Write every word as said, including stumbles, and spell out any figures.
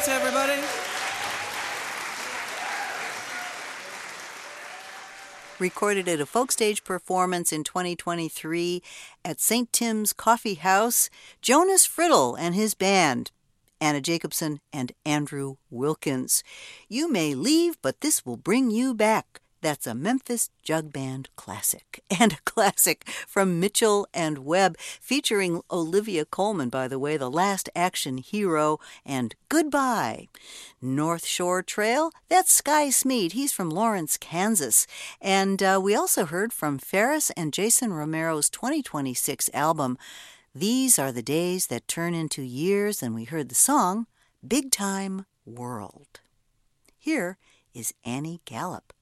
Thanks, everybody. Recorded at a folk stage performance in twenty twenty-three at Saint Tim's Coffee House, Jonas Friddle and his band, Anna Jacobson and Andrew Wilkins. You may leave, but this will bring you back. That's a Memphis Jug Band classic. And a classic from Mitchell and Webb, featuring Olivia Colman, by the way, the last action hero, and Goodbye. North Shore Trail, that's Sky Smead. He's from Lawrence, Kansas. And uh, we also heard from Ferris and Jason Romero's twenty twenty-six album, These Are the Days That Turn Into Years, and we heard the song, Big Time World. Here is Annie Gallup.